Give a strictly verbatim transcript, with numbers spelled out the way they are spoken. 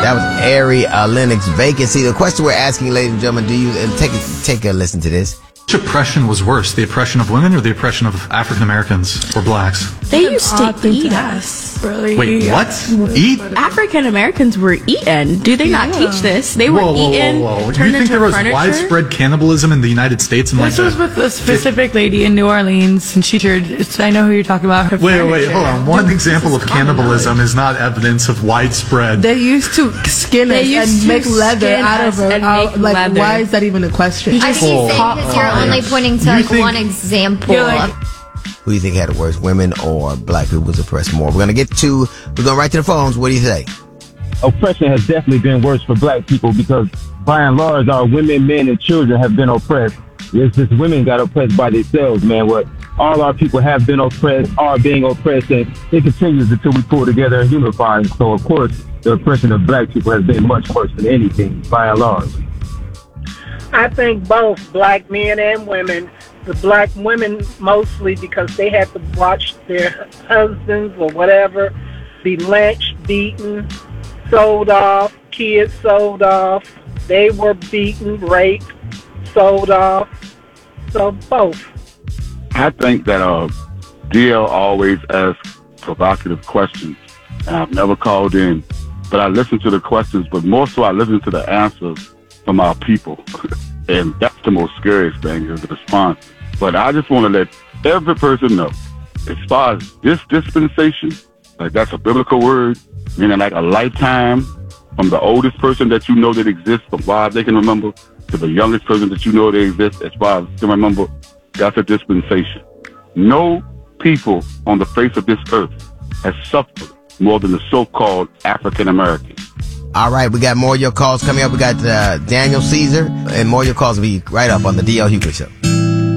That was Ari uh, Lennox, Vacancy. The question we're asking, ladies and gentlemen, do you and take a, take a listen to this? Which oppression was worse, the oppression of women or the oppression of African Americans or blacks? They used to eat us. Really? Wait, what? Eat? African Americans were eaten. Do they not Yeah. teach this? They were Whoa, whoa, eaten. whoa, whoa. Do Turned you think into there was furniture? widespread cannibalism in the United States? In This like was the, with a specific lady in New Orleans, and she turned. it's- I know who you're talking about. Her Wait, wait, furniture. hold on. One example of cannibalism is not evidence of widespread. They used to skin us They used and to make leather skin out us of it. and Out- make like, leather. why is that even a question? I think he's saying because you're only pointing to You like think- one example. You're like- of Who do you think had it worse, women or black people was oppressed more? We're going to get to, we're going right to the phones. What do you say? Oppression has definitely been worse for black people because by and large our women, men, and children have been oppressed. It's just women got oppressed by themselves, man. What all our people have been oppressed, are being oppressed, and it continues until we pull together and unify. So of course the oppression of black people has been much worse than anything by and large. I think both black men and women. The black women mostly because they had to watch their husbands or whatever be lynched, beaten, sold off, kids sold off. They were beaten, raped, sold off. So both. I think that uh, D L always asks provocative questions. And I've never called in, but I listen to the questions, but more so I listen to the answers from our people. And that's the most scariest thing is the response. But I just want to let every person know, as far as this dispensation, like that's a biblical word, meaning like a lifetime from the oldest person that you know that exists from far as they can remember to the youngest person that you know they exist as far as they can remember, that's a dispensation. No people on the face of this earth has suffered more than the so-called African Americans. All right, we got more of your calls coming up. We got uh, Daniel Caesar, and more of your calls will be right up on the D L Hughley Show.